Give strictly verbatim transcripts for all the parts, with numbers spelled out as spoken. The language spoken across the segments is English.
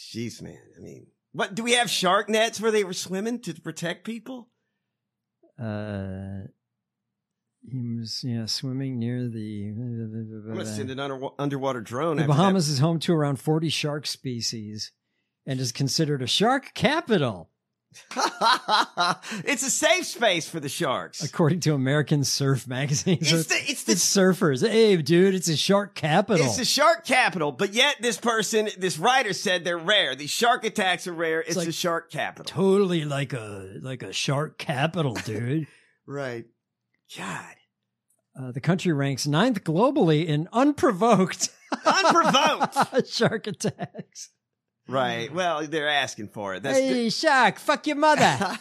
Jeez, man. I mean, what do we have shark nets where they were swimming to protect people? Uh, he was, you know, swimming near the. I'm gonna send an under, underwater drone. The after Bahamas that. is home to around forty shark species, and is considered a shark capital. It's a safe space for the sharks, according to American Surf magazine. So it's, the, it's the it's surfers. Hey, dude, it's a shark capital. It's a shark capital, but yet this person, this writer said they're rare. These shark attacks are rare. It's, It's like a shark capital. Totally like a like a shark capital, dude. Right. God. Uh, the country ranks ninth globally in unprovoked, unprovoked shark attacks. Right. Well, they're asking for it. That's hey, the- shark, fuck your mother.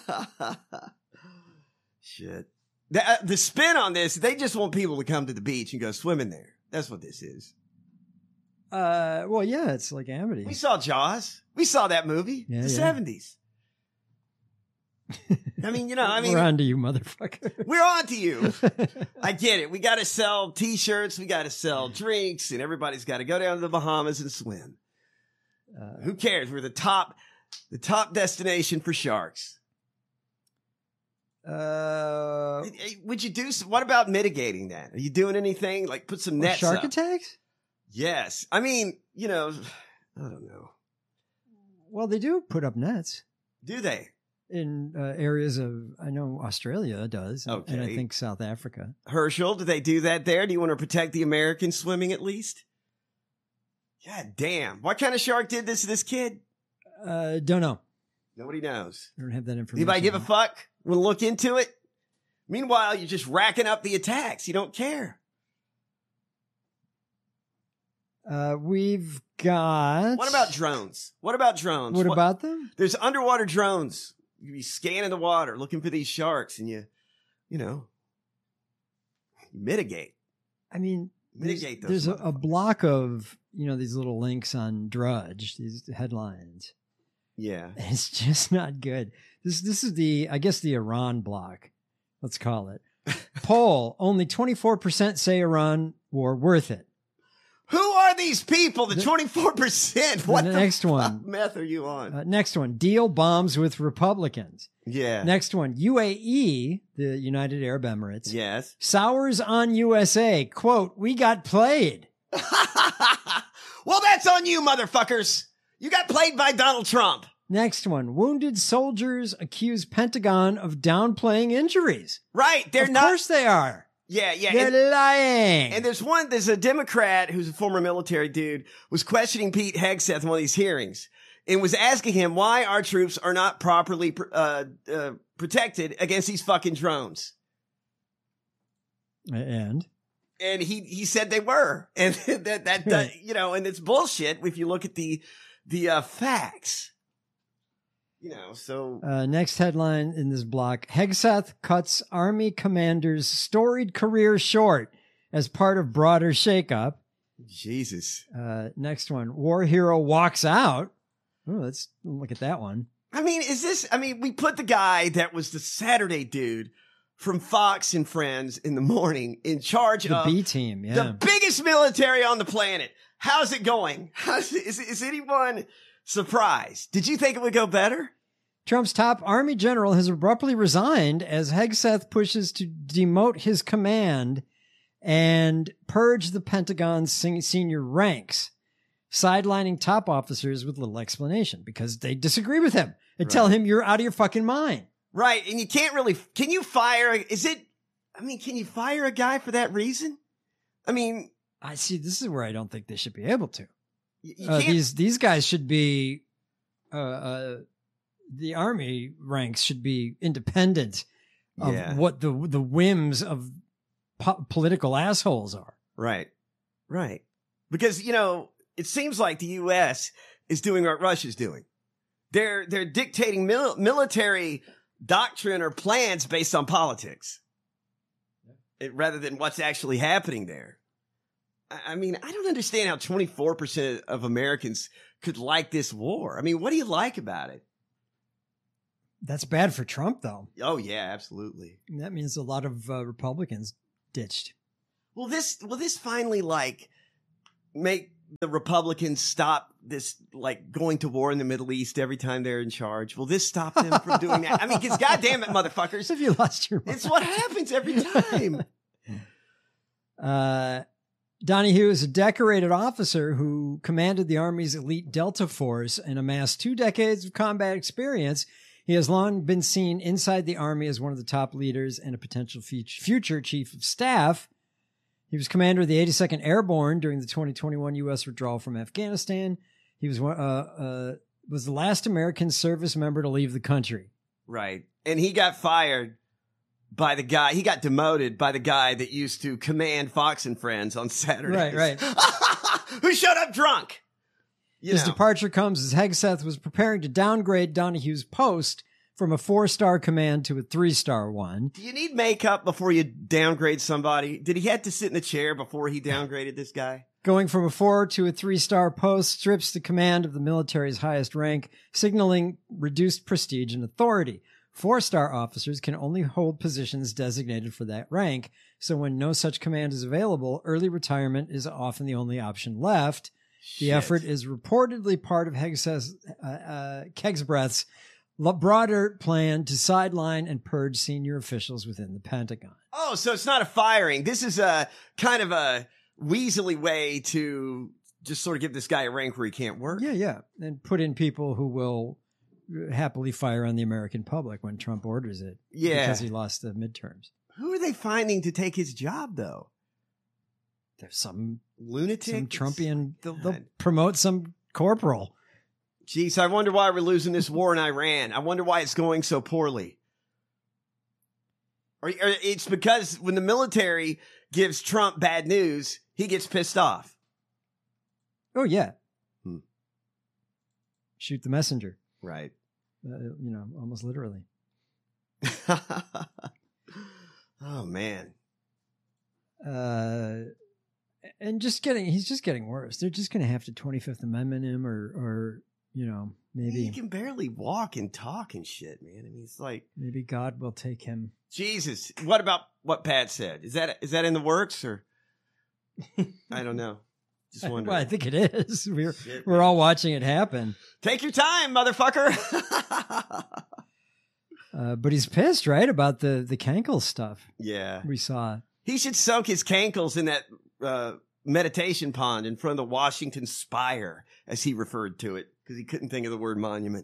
Shit. The, uh, the spin on this, they just want people to come to the beach and go swimming there. That's what this is. Uh, well, yeah, it's like Amity. We saw Jaws. We saw that movie. Yeah, the yeah. seventies. I mean, you know, I mean, we're on to you, motherfucker. We're on to you. I get it. We got to sell T-shirts. We got to sell drinks, and everybody's got to go down to the Bahamas and swim. Uh, Who cares? We're the top, the top destination for sharks. Uh, would you do? What about mitigating that? Are you doing anything like put some nets? Shark up? attacks? Yes. I mean, you know, I don't know. Well, they do put up nets. Do they? In uh, areas of, I know Australia does, okay. and I think South Africa. Herschel, do they do that there? Do you want to protect the American swimming at least? God damn. What kind of shark did this to this kid? Uh, don't know. Nobody knows. I don't have that information. Anybody give a fuck? Want to look into it? Meanwhile, you're just racking up the attacks. You don't care. Uh, we've got... What about drones? What about drones? What, what about them? There's underwater drones. You be scanning the water, looking for these sharks, and you, you know, mitigate. I mean, mitigate there's, those. There's a, a block of, you know, these little links on Drudge, these headlines. Yeah. It's just not good. This this is the, I guess, the Iran block. Let's call it. Poll, only twenty-four percent say Iran war worth it. Who are these people? The twenty-four percent. What the the next one? Meth are you on? Uh, next one. Deal bombs with Republicans. Yeah. Next one. U A E, the United Arab Emirates. Yes. Sours on U S A. Quote, we got played. Well, that's on you, motherfuckers. You got played by Donald Trump. Next one. Wounded soldiers accuse Pentagon of downplaying injuries. Right. They're of not. Of course they are. Yeah, yeah. They're and, lying. And there's one, there's a Democrat who's a former military dude, was questioning Pete Hegseth in one of these hearings and was asking him why our troops are not properly uh, uh, protected against these fucking drones. And? And he, he said they were. And that, that, that you know, and it's bullshit if you look at the, the uh, facts. You know, so. Uh, next headline in this block. Hegseth cuts Army commander's storied career short as part of broader shakeup. Jesus. Uh, next one. War hero walks out. Oh, let's look at that one. I mean, is this, I mean, we put the guy that was the Saturday dude from Fox and Friends in the morning in charge the of B team, yeah. the biggest military on the planet. How's it going? How's, is, is anyone surprised? Did you think it would go better? Trump's top army general has abruptly resigned as Hegseth pushes to demote his command and purge the Pentagon's senior ranks, sidelining top officers with little explanation because they disagree with him and Right. tell him you're out of your fucking mind. Right. And you can't really, can you fire, is it, I mean, can you fire a guy for that reason? I mean, I see. This is where I don't think they should be able to. you, you Uh, can't, these these guys should be, uh, uh, the army ranks should be independent of Yeah. what the the whims of po- political assholes are. right. Right. Because, you know, it seems like the U S is doing what Russia's doing. They're, they're dictating mil- military doctrine or plans based on politics. It, rather than what's actually happening there. I, I mean, I don't understand how twenty-four percent of Americans could like this war. I mean, what do you like about it? That's bad for Trump, though. Oh, yeah, absolutely. And that means a lot of uh, Republicans ditched. Will this, will this finally like make the Republicans stop this, like, going to war in the Middle East every time they're in charge? Will this stop them from doing that? I mean, because goddamn it, motherfuckers. Have you lost your mind? It's what happens every time. Uh, Donahue is a decorated officer who commanded the Army's elite Delta Force and amassed two decades of combat experience. He has long been seen inside the Army as one of the top leaders and a potential future chief of staff. He was commander of the eighty-second Airborne during the twenty twenty-one U S withdrawal from Afghanistan. He was uh, uh, was the last American service member to leave the country. Right. And he got fired by the guy, he got demoted by the guy that used to command Fox and Friends on Saturdays. Right, right. Who showed up drunk. You His know. departure comes as Hegseth was preparing to downgrade Donahue's post from a four-star command to a three-star one. Do you need makeup before you downgrade somebody? Did he have to sit in a chair before he downgraded this guy? Going from a four to a three-star post strips the command of the military's highest rank, signaling reduced prestige and authority. Four-star officers can only hold positions designated for that rank, so when no such command is available, early retirement is often the only option left. The Shit. effort is reportedly part of Hegseth's, uh, uh, Kegsbreth's broader plan to sideline and purge senior officials within the Pentagon. Oh, so it's not a firing. This is a kind of a weaselly way to just sort of give this guy a rank where he can't work. Yeah, yeah. And put in people who will happily fire on the American public when Trump orders it. Yeah. Because he lost the midterms. Who are they finding to take his job, though? There's some lunatic, some Trumpian. They'll, they'll promote some corporal. Jeez, I wonder why we're losing this war in Iran. I wonder why it's going so poorly. Or, or it's because when the military gives Trump bad news, he gets pissed off. Oh, yeah. Hmm. Shoot the messenger. Right. Uh, you know, almost literally. Oh, man. Uh, and just getting, he's just getting worse. They're just going to have to twenty-fifth Amendment him or, or, you know, maybe. He can barely walk and talk and shit, man. I mean, it's like. Maybe God will take him. Jesus. What about what Pat said? Is that, is that in the works or? I don't know. Just wondering. Well, I think it is. We're, Shit, we're all watching it happen. Take your time, motherfucker. uh, but he's pissed, right? About the, the Cankle stuff. Yeah. We saw. He should soak his cankles in that uh, meditation pond in front of the Washington Spire, as he referred to it, because he couldn't think of the word monument.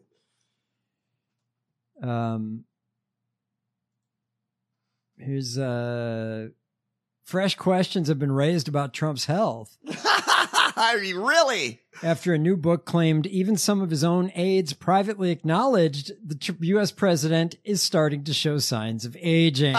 Um, here's uh, fresh questions have been raised about Trump's health. I mean, really? After a new book claimed even some of his own aides privately acknowledged the tr- U S president is starting to show signs of aging.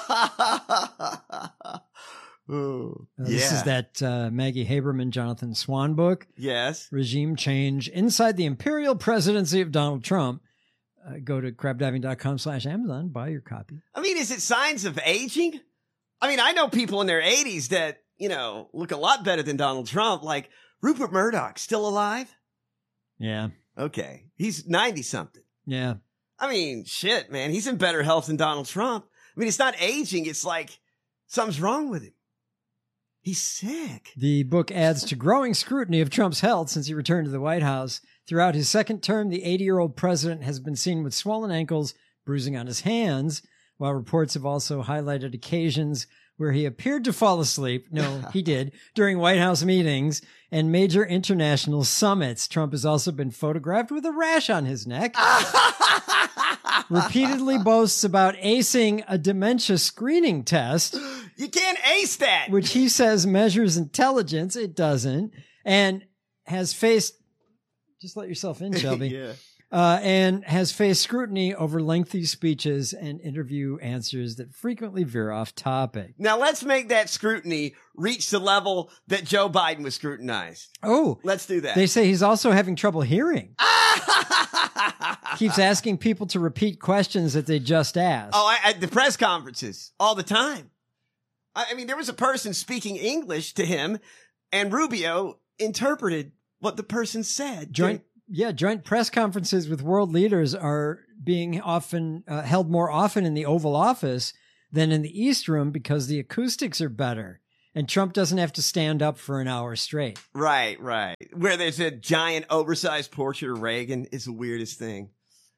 Ooh, Uh, this yeah. is that uh, Maggie Haberman, Jonathan Swan book. Yes. Regime Change Inside the Imperial Presidency of Donald Trump. Uh, go to crabdiving.com slash Amazon. Buy your copy. I mean, is it signs of aging? I mean, I know people in their eighties that, you know, look a lot better than Donald Trump, like Rupert Murdoch, still alive? Yeah. Okay. He's ninety-something. Yeah. I mean, shit, man. He's in better health than Donald Trump. I mean, it's not aging. It's like something's wrong with him. He's sick. The book adds to growing scrutiny of Trump's health since he returned to the White House. Throughout his second term, the eighty-year-old president has been seen with swollen ankles, bruising on his hands, while reports have also highlighted occasions where he appeared to fall asleep. No, he did. During White House meetings and major international summits. Trump has also been photographed with a rash on his neck. Repeatedly boasts about acing a dementia screening test. You can't ace that. Which he says measures intelligence. It doesn't. And has faced, just let yourself in, Shelby. Yeah. Uh, and has faced scrutiny over lengthy speeches and interview answers that frequently veer off topic. Now let's make that scrutiny reach the level that Joe Biden was scrutinized. Oh, Let's do that. they say he's also having trouble hearing. Keeps asking people to repeat questions that they just asked. Oh, I, at the press conferences all the time. I, I mean, there was a person speaking English to him, and Rubio interpreted what the person said. Joint, yeah, joint press conferences with world leaders are being often uh, held more often in the Oval Office than in the East Room because the acoustics are better And Trump doesn't have to stand up for an hour straight. Right, right. Where there's a giant oversized portrait of Reagan is the weirdest thing.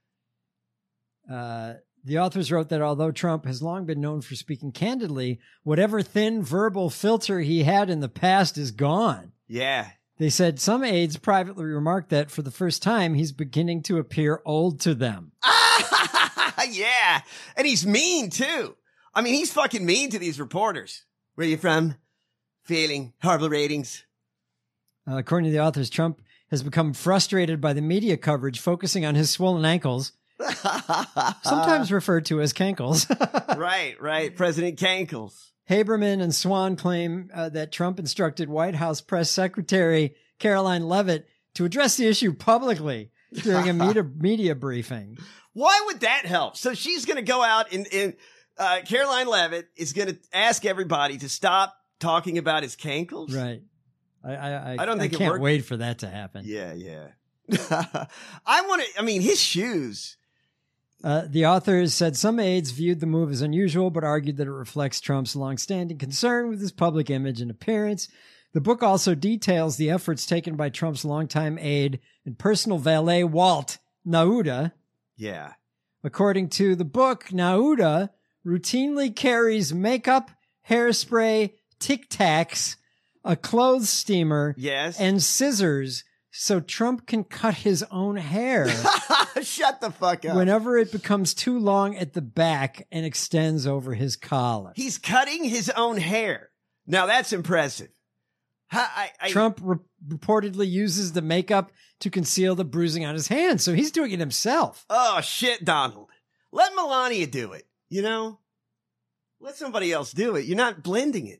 Uh, the authors wrote that although Trump has long been known for speaking candidly, whatever thin verbal filter he had in the past is gone. Yeah. They said some aides privately remarked that for the first time, he's beginning to appear old to them. Yeah. And he's mean, too. I mean, he's fucking mean to these reporters. Where are you from? Failing. Horrible ratings. Uh, according to the authors, Trump has become frustrated by the media coverage focusing on his swollen ankles, sometimes referred to as cankles. Right, right. President Cankles. Haberman and Swan claim uh, that Trump instructed White House Press Secretary Caroline Leavitt to address the issue publicly during a media, media briefing. Why would that help? So she's going to go out and, and uh, Caroline Leavitt is going to ask everybody to stop talking about his cankles. Right. I I, I don't think I it can't worked. wait for that to happen. Yeah, yeah. I want to, I mean, his shoes. Uh, the authors said some aides viewed the move as unusual, but argued that it reflects Trump's longstanding concern with his public image and appearance. The book also details the efforts taken by Trump's longtime aide and personal valet, Walt Nauda. Yeah. According to the book, Nauda routinely carries makeup, hairspray, Tic Tacs, a clothes steamer, Yes. and scissors so Trump can cut his own hair Shut the fuck up. whenever it becomes too long at the back and extends over his collar. He's cutting his own hair. Now that's impressive. I, I, Trump re- reportedly uses the makeup to conceal the bruising on his hands, so he's doing it himself. Oh, shit, Donald. Let Melania do it, you know? Let somebody else do it. You're not blending it.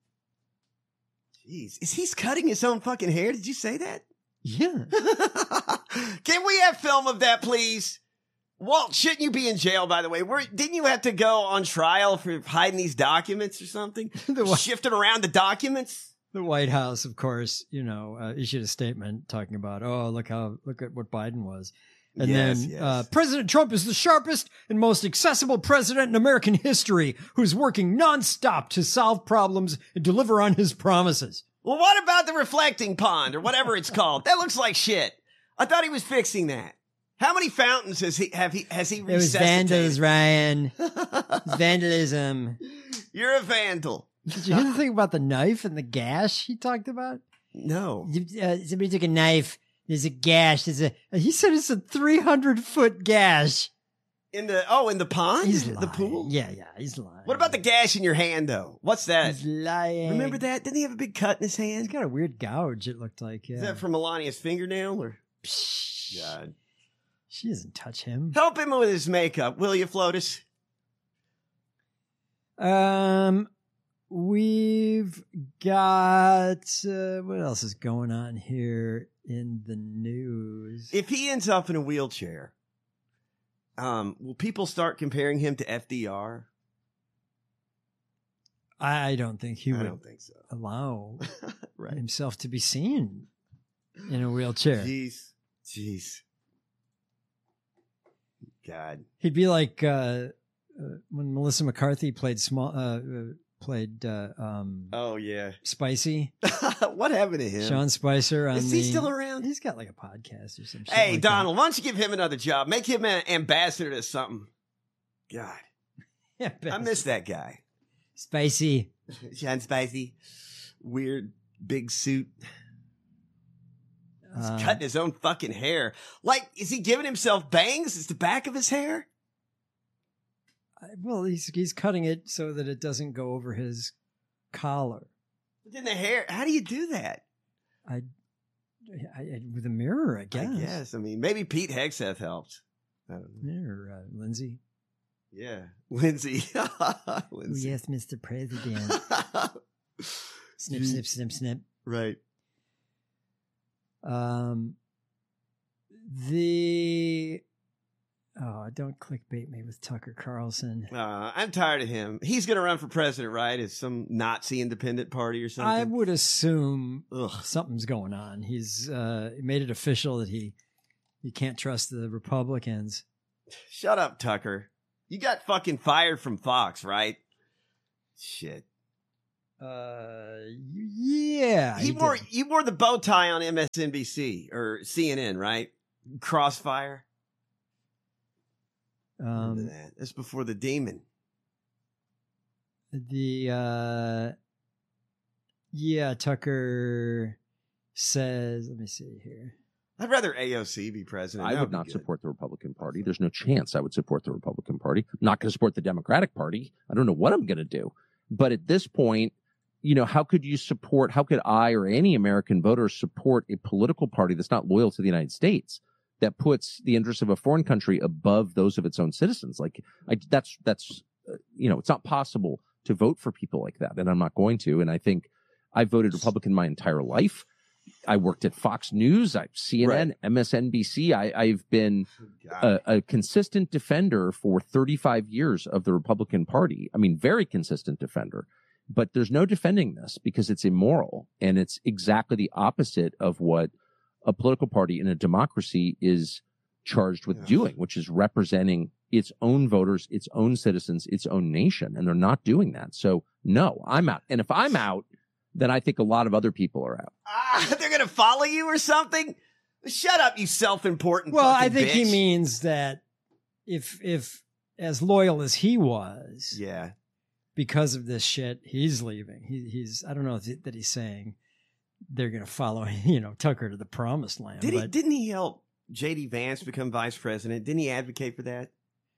Jeez. Is he cutting his own fucking hair? Did you say that? Yeah. Can we have film of that, please? Walt, shouldn't you be in jail, by the way? Were, didn't you have to go on trial for hiding these documents or something? The what? Shifting around the documents? The White House, of course, you know, uh, issued a statement talking about, oh, look how, look at what Biden was. And Yes, then yes. Uh, President Trump is the sharpest and most accessible president in American history who's working nonstop to solve problems and deliver on his promises. Well, what about the reflecting pond or whatever it's called? That looks like shit. I thought he was fixing that. How many fountains has he have he has he It was resuscitated? vandals, Ryan. It's vandalism. You're a vandal. Did you hear the thing about the knife and the gash he talked about? No. Uh, somebody took a knife. There's a gash. There's a. He said it's a three hundred foot gash. In the oh, in the pond? He's the lying. pool? Yeah, yeah, he's lying. What about the gash in your hand though? What's that? He's lying. Remember that? Didn't he have a big cut in his He's hand? got a weird gouge. It looked like. Yeah. Is that from Melania's fingernail or Psh, God? She doesn't touch him. Help him with his makeup, will you, Flotus? Um, we've got uh, what else is going on here in the news? If he ends up in a wheelchair, um, will people start comparing him to F D R? I don't think he I would don't think so. allow Right. himself to be seen in a wheelchair. Jeez. Jeez. God. He'd be like uh, uh, when Melissa McCarthy played small, uh, uh, played uh, um, Oh, yeah. Spicy. What happened to him? Sean Spicer. On Is the, he still around? He's got like a podcast or some shit. Hey, like Donald, why don't you give him another job? Make him an ambassador to something. God. that. Yeah, I miss that guy. Spicy. Sean Spicy. Weird big suit. He's Uh, cutting his own fucking hair. Like, is he giving himself bangs? Is the back of his hair? well, he's he's cutting it so that it doesn't go over his collar. But then the hair, how do you do that? I, I, I with a mirror, I guess. I guess. I mean, maybe Pete Hegseth helped. I don't know. Mirror, uh, Lindsay. Yeah. Lindsay. Oh, Lindsay. yes, Mister President. Snip, snip, snip, snip. Right. Um, the oh, don't clickbait me with Tucker Carlson. Uh, I'm tired of him. He's going to run for president, right? As some Nazi independent party or something. I would assume Ugh. something's going on. He's uh, made it official that he he can't trust the Republicans. Shut up, Tucker. You got fucking fired from Fox, right? Shit. Uh, yeah. He, he wore did. you wore the bow tie on M S N B C or C N N, right? Crossfire. Um, that. That's before the demon. The uh, yeah, Tucker says. Let me see here. I'd rather A O C be president. I That would be not good. support the Republican Party. There's no chance I would support the Republican Party. I'm not going to support the Democratic Party. I don't know what I'm going to do. But at this point, you know, how could you support, how could I or any American voter support a political party that's not loyal to the United States, that puts the interests of a foreign country above those of its own citizens? Like, I, that's, that's, uh, you know, it's not possible to vote for people like that. And I'm not going to. And I think I voted Republican my entire life. I worked at Fox News, I, C N N, Right. M S N B C. I, I've been God. a, a consistent defender for thirty-five years of the Republican Party. I mean, very consistent defender. But there's no defending this because it's immoral. And it's exactly the opposite of what a political party in a democracy is charged with Yeah. doing, which is representing its own voters, its own citizens, its own nation. And they're not doing that. So, no, I'm out. And if I'm out, then I think a lot of other people are out. Ah, they're going to follow you or something? Shut up, you self-important Well, I fucking think he bitch. means that if if as loyal as he was, Yeah. because of this shit, he's leaving. He, he's I don't know if he- that he's saying they're going to follow, you know, Tucker to the promised land. Did he, but, didn't he help J D Vance become vice president? Didn't he advocate for that?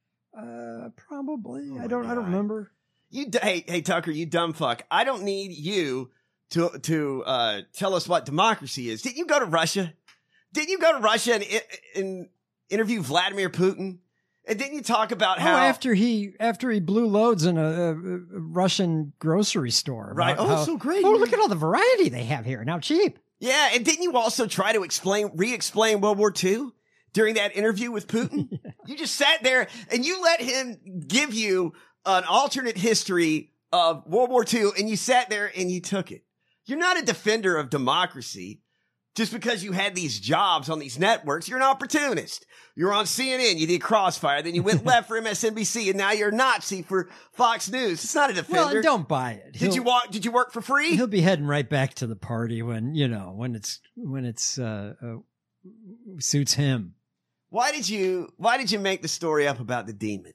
uh, probably. Oh I my don't. I don't God. remember. You, d- hey, hey, Tucker, you dumb fuck. I don't need you to to uh, tell us what democracy is. Did you go to Russia? Did you go to Russia and, and interview Vladimir Putin? And didn't you talk about Oh, how after he after he blew loads in a, a, a Russian grocery store, right? about Oh, how- so great. oh, look at all the variety they have here. Now cheap. Yeah, and didn't you also try to explain, re-explain World War Two during that interview with Putin? Yeah. You just sat there and you let him give you an alternate history of World War Two, and you sat there and you took it. You're not a defender of democracy just because you had these jobs on these networks. You're an opportunist. You're on C N N. You did Crossfire. Then you went left for M S N B C, and now you're a Nazi for Fox News. It's not a defender. Well, and don't buy it. did He'll- you walk? Did you work for free? He'll be heading right back to the party when you know when it's when it's uh, uh suits him. Why did you? Why did you make the story up about the demon?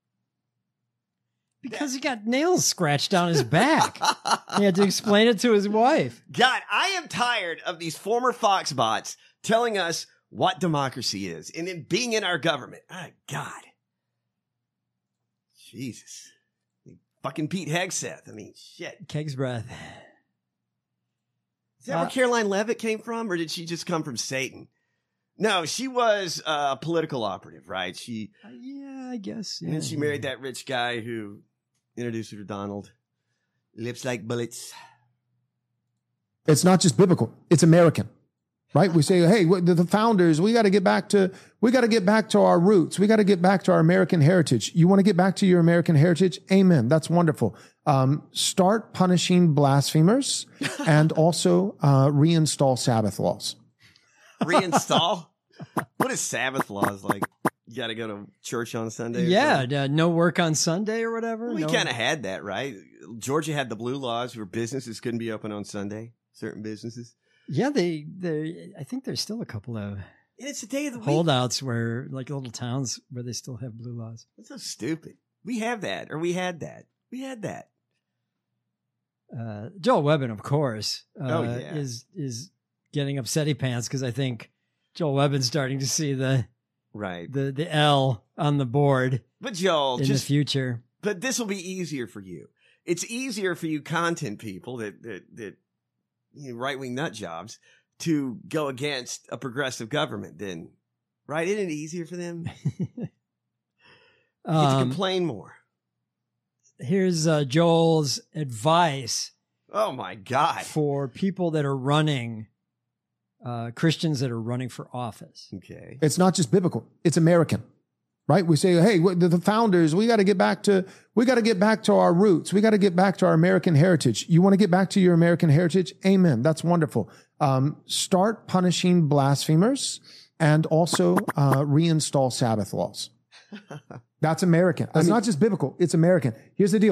Because he got nails scratched down his back. He had to explain it to his wife. God, I am tired of these former Fox bots telling us what democracy is and then being in our government. Ah, God. Jesus. Fucking Pete Hegseth. I mean, shit. Keg's breath. Is that where Uh, Caroline Levitt came from, or did she just come from Satan? No, she was a political operative, right? She Uh, yeah, I guess. and Yeah. then she married that rich guy who introduced her to Donald. Lips like bullets. It's not just biblical. It's American, right? We say, hey, what- the, the founders, we got to get back to, we got to get back to our roots. We got to get back to our American heritage. You want to get back to your American heritage? Amen. That's wonderful. Um, start punishing blasphemers and also uh, reinstall Sabbath laws. Reinstall? What is Sabbath laws like? You got to go to church on Sunday? Or Yeah, something? uh, no work on Sunday or whatever. We no- kind of had that, right? Georgia had the blue laws where businesses couldn't be open on Sunday. Certain businesses. Yeah, they they. I think there's still a couple of And it's the day of the week. holdouts where, like little towns, where they still have blue laws. That's so stupid. We have that, or we had that. We had that. Uh, Joel Webbin, of course, uh, Oh, yeah. is is getting upsetty pants because I think Joel Webbin's starting to see the Right. the the L on the board But Joel, in just the future. but this will be easier for you. It's easier for you content people that that that you know, right wing nut jobs to go against a progressive government than right? Isn't it easier for them? You get to Um, complain more. here's uh, Joel's advice Oh my God. for people that are running, uh, Christians that are running for office. Okay. It's not just biblical. It's American, right? We say, hey, what- the, the founders, we got to get back to, we got to get back to our roots. We got to get back to our American heritage. You want to get back to your American heritage? Amen. That's wonderful. Um, start punishing blasphemers and also uh, reinstall Sabbath laws. That's American. That's not just biblical. It's American. Here's the deal.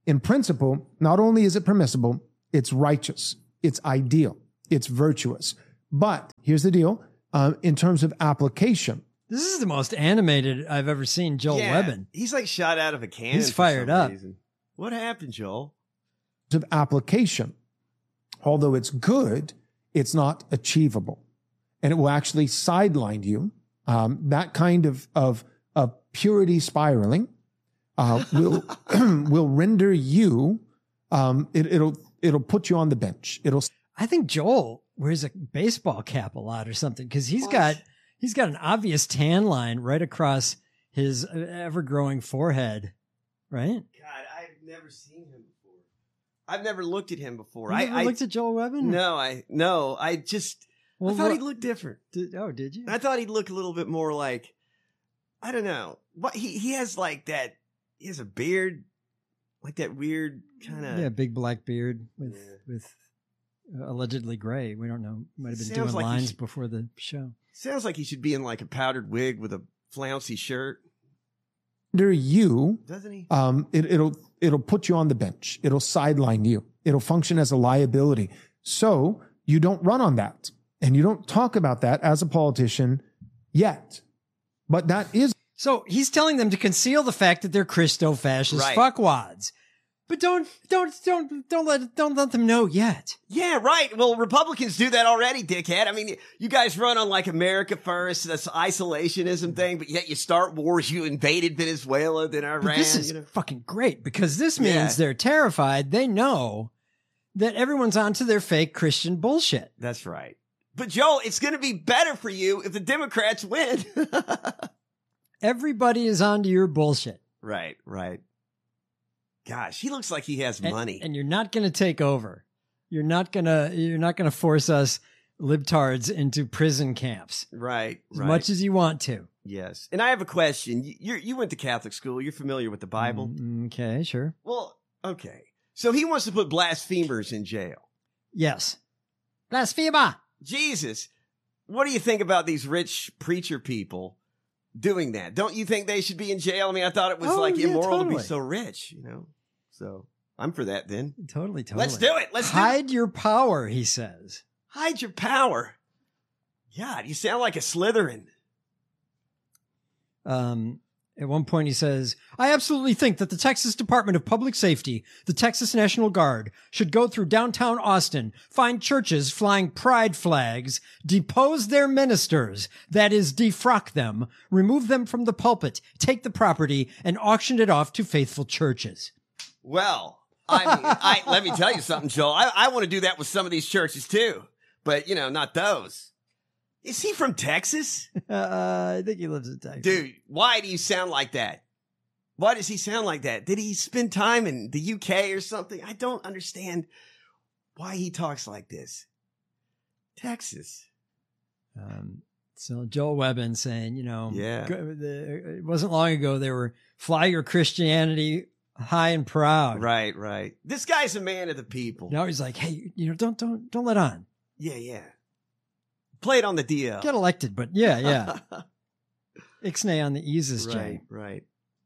In principle, not only is it permissible, it's righteous, it's ideal, it's virtuous. But here's the deal. Uh, in terms of application, This is the most animated I've ever seen Joel Yeah, Webbon. He's like shot out of a cannon. He's for fired some up. reason. What happened, Joel? of application, although it's good, it's not achievable. And it will actually sideline you. Um, that kind of, of, of purity spiraling uh, will, will render you, um, it, it'll, it'll put you on the bench. It'll, I think Joel wears a baseball cap a lot or something because he's What? got he's got an obvious tan line right across his ever-growing forehead, right? God, I've never seen him before. I've never looked at him before. You I, never I looked at Joel Webbon? no, I no, I just Well, I thought what- he'd look different. Did, oh, did you? I thought he'd look a little bit more like, I don't know. What he he has like that. He has a beard, like that weird kind of. Yeah, big black beard with Yeah. with uh, allegedly gray. We don't know. Might have been Sounds doing like he lines should- before the show. Sounds like he should be in like a powdered wig with a flouncy shirt, render you, doesn't he? um, it, it'll, it'll put you on the bench. It'll sideline you. It'll function as a liability. So you don't run on that. And you don't talk about that as a politician yet. But that is So he's telling them to conceal the fact that they're Christo-fascist Right. fuckwads, but don't don't don't don't let don't let them know yet. Yeah, right. Well, Republicans do that already, dickhead. I mean, you guys run on like America first, this isolationism thing, but yet you start wars. You invaded Venezuela, then Iran. But this is you know? fucking great because this means Yeah. they're terrified. They know that everyone's onto their fake Christian bullshit. That's right. But Joel, it's going to be better for you if the Democrats win. Everybody is onto your bullshit. Right, right. Gosh, he looks like he has And, money. and you're not going to take over. You're not going to you're not going to force us libtards into prison camps right, as right. much as you want to. yes. And I have a question. You you're, you went to Catholic school. You're familiar with the Bible. Mm, okay, sure. Well, okay. So he wants to put blasphemers in jail. Yes. Blasphemer. Jesus, what do you think about these rich preacher people doing that? Don't you think they should be in jail? I mean, I thought it was Oh, like yeah, immoral to totally. be so rich, you know? So I'm for that then. Totally, totally. Let's do it. Let's do it. Hide your power, he says. Hide your power. God, you sound like a Slytherin. Um, at one point, he says, I absolutely think that the Texas Department of Public Safety, the Texas National Guard, should go through downtown Austin, find churches flying pride flags, depose their ministers, that is, defrock them, remove them from the pulpit, take the property, and auction it off to faithful churches. Well, I mean, I, let me tell you something, Joel. I, I want to do that with some of these churches too, but you know, not those. Is he from Texas? Uh, I think he lives in Texas. Dude, why do you sound like that? Why does he sound like that? Did he spend time in the U K or something? I don't understand why he talks like this. Texas. Um, so Joel Webbon saying, you know, Yeah. go- the, it wasn't long ago they were fly your Christianity high and proud. Right, right. This guy's a man of the people. Now he's like, hey, you know, don't don't don't let on. Yeah, yeah. Play it on the D L. Get elected, but yeah, yeah. Ixnay on the eases, Jay. Right, right.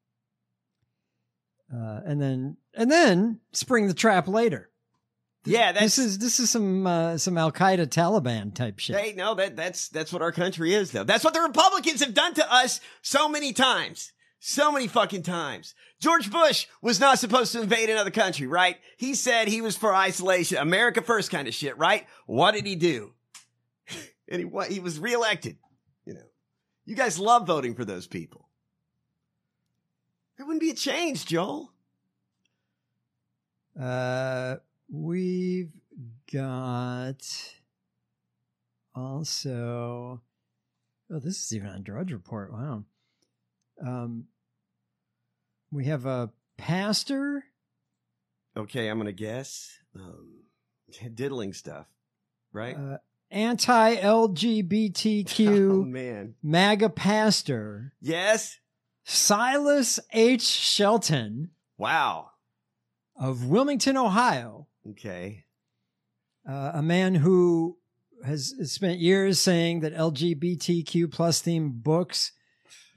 Uh, and then and then spring the trap later. Yeah, that's This is this is some uh, some Al Qaeda Taliban type shit. Hey, no, that that's that's what our country is, though. That's what the Republicans have done to us so many times. So many fucking times. George Bush was not supposed to invade another country, right? He said he was for isolation, America first kind of shit, right? What did he do? And he, what, he was reelected. You know, you guys love voting for those people. There wouldn't be a change, Joel. Uh, we've got also. Oh, this is even on Drudge Report. Wow. Um, we have a pastor. Okay, I'm gonna guess. Um, diddling stuff, right? Uh, anti-L G B T oh Q man, MAGA pastor yes. Silas H. Shelton Wow. of Wilmington, Ohio, Okay. uh, a man who has spent years saying that L G B T Q plus themed books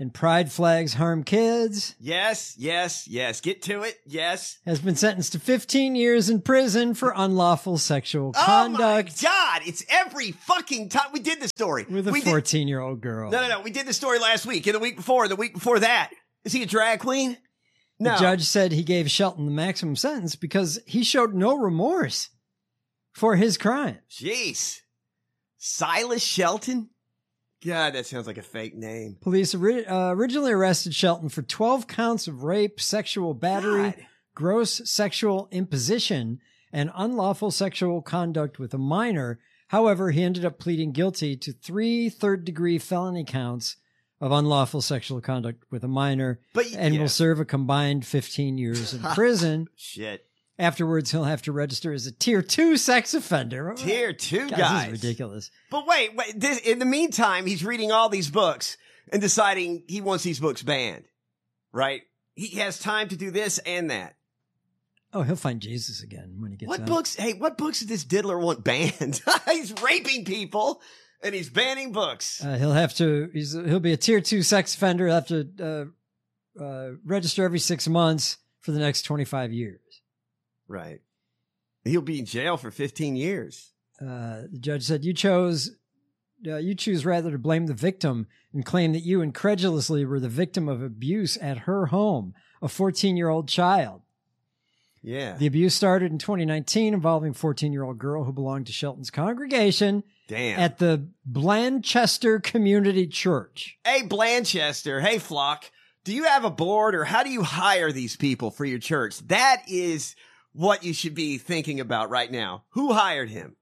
and pride flags harm kids. Yes, yes, yes. Get to it. Yes. Has been sentenced to fifteen years in prison for unlawful sexual conduct. Oh my God. It's every fucking time. We did the story. With a we fourteen-year-old girl. No, no, no. We did the story last week and the week before, the week before that. Is he a drag queen? No. The judge said he gave Shelton the maximum sentence because he showed no remorse for his crime. Jeez. Silas Shelton? God, that sounds like a fake name. Police ori- uh, originally arrested Shelton for twelve counts of rape, sexual battery, God. gross sexual imposition, and unlawful sexual conduct with a minor. However, he ended up pleading guilty to three third-degree felony counts of unlawful sexual conduct with a minor, But, and yeah. will serve a combined fifteen years in prison. Shit. Afterwards, he'll have to register as a tier two sex offender. Tier two God, guys. This is ridiculous. But wait, wait. This, in the meantime, he's reading all these books and deciding he wants these books banned, right? He has time to do this and that. Oh, he'll find Jesus again when he gets What out. books? Hey, what books does this diddler want banned? He's raping people and he's banning books. Uh, he'll have to. He's, he'll be a tier two sex offender. He'll have to uh, uh, register every six months for the next twenty-five years. Right. He'll be in jail for fifteen years. Uh, the judge said, "You chose. Uh, you choose rather to blame the victim and claim that you incredulously were the victim of abuse at her home, a fourteen-year-old child." Yeah. The abuse started in twenty nineteen, involving a fourteen-year-old girl who belonged to Shelton's congregation Damn. at the Blanchester Community Church. Hey, Blanchester. Hey, Flock. Do you have a board or how do you hire these people for your church? That is what you should be thinking about right now. Who hired him?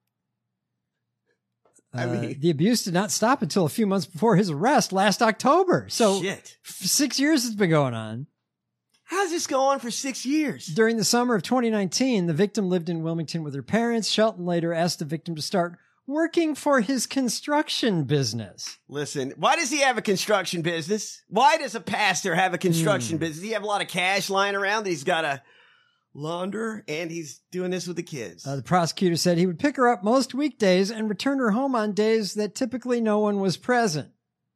I Uh, mean- the abuse did not stop until a few months before his arrest last October. So Shit. f- six years has been going on. How's this go on for six years? During the summer of twenty nineteen, the victim lived in Wilmington with her parents. Shelton later asked the victim to start working for his construction business. Listen, why does he have a construction business? Why does a pastor have a construction Hmm. business? Does he have a lot of cash lying around that he's got to launder and he's doing this with the kids? Uh, the prosecutor said he would pick her up most weekdays and return her home on days that typically no one was present.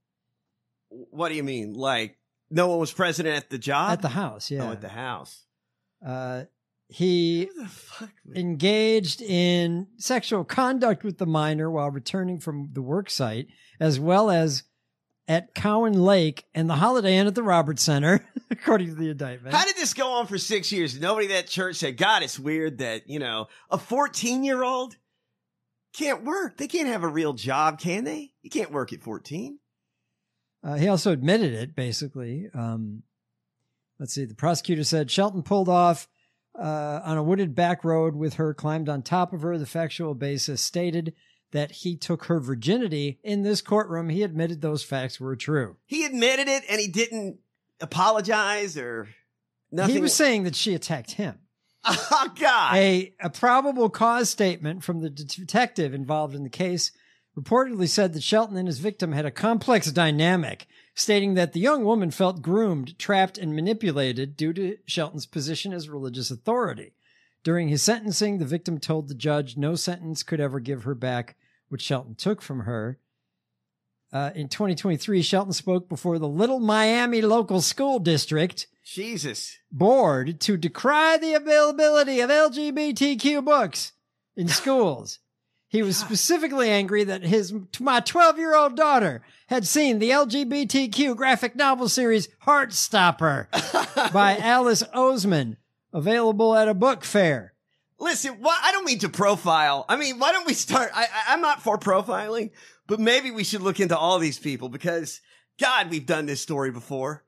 What do you mean? Like no one was present at the job? At the house, yeah. Oh, at the house. Uh, he What the fuck? man? engaged in sexual conduct with the minor while returning from the work site, as well as at Cowan Lake and the Holiday Inn at the Roberts Center, according to the indictment. How did this go on for six years? Nobody at that church said, God, it's weird that, you know, a fourteen-year-old can't work. They can't have a real job, can they? You can't work at fourteen. Uh, he also admitted it, basically. Um, let's see. The prosecutor said Shelton pulled off uh, on a wooded back road with her, climbed on top of her. The factual basis stated that he took her virginity. In this courtroom, he admitted those facts were true. He admitted it and he didn't apologize or nothing. He was saying that she attacked him. Oh, God. A, a probable cause statement from the detective involved in the case reportedly said that Shelton and his victim had a complex dynamic, stating that the young woman felt groomed, trapped, and manipulated due to Shelton's position as religious authority. During his sentencing, the victim told the judge no sentence could ever give her back what Shelton took from her. Uh, in twenty twenty-three, Shelton spoke before the Little Miami Local School District Jesus. board to decry the availability of L G B T Q books in schools. He was specifically angry that his my twelve-year-old daughter had seen the L G B T Q graphic novel series Heartstopper by Alice Oseman, available at a book fair. Listen, why, I don't mean to profile. I mean, why don't we start? I, I, I'm not for profiling, but maybe we should look into all these people because, God, we've done this story before.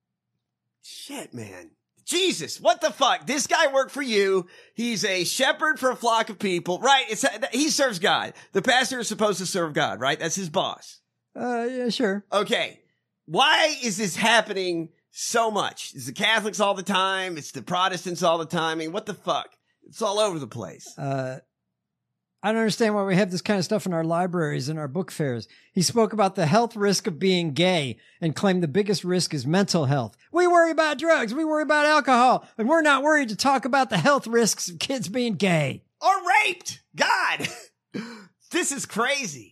Shit, man. Jesus, what the fuck? This guy worked for you. He's a shepherd for a flock of people, right? It's he serves God. The pastor is supposed to serve God, right? That's his boss. Uh, yeah, sure. Okay. Why is this happening so much? It's the Catholics all the time. It's the Protestants all the time. I mean, what the fuck? It's all over the place. Uh, I don't understand why we have this kind of stuff in our libraries and our book fairs. He spoke about the health risk of being gay and claimed the biggest risk is mental health. We worry about drugs. We worry about alcohol. And we're not worried to talk about the health risks of kids being gay. Or raped. God. This is crazy.